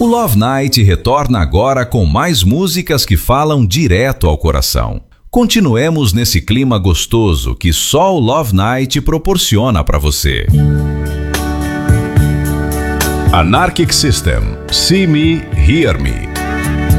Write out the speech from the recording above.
O Love Night retorna agora com mais músicas que falam direto ao coração. Continuemos nesse clima gostoso que só o Love Night proporciona para você. Anarchic System, See Me, Hear Me.